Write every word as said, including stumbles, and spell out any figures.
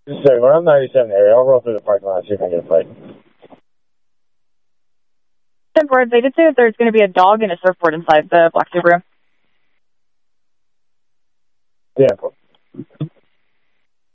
So we're on ninety-seven area. I'll roll through the parking lot and see if I can get a fight. ten four, they did say that there's going to be a dog and a surfboard inside the black Subaru. Yeah,